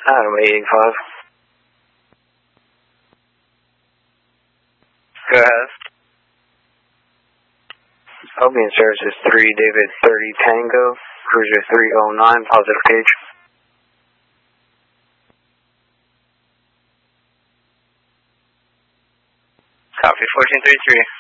Adam 885. Go ahead. Opening service is 3 David 30 Tango, cruiser 309, positive page. Copy 1433.